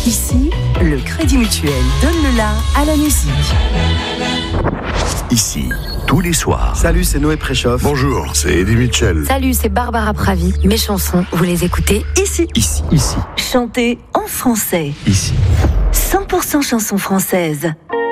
Ici, le Crédit Mutuel donne le la à la musique. Ici, tous les soirs. Salut, c'est Noé Préchoff. Bonjour, c'est Eddie Mitchell. Salut, c'est Barbara Pravi. Mes chansons, vous les écoutez ici. Ici. Ici. Chantez en français. Ici. 100% chansons françaises.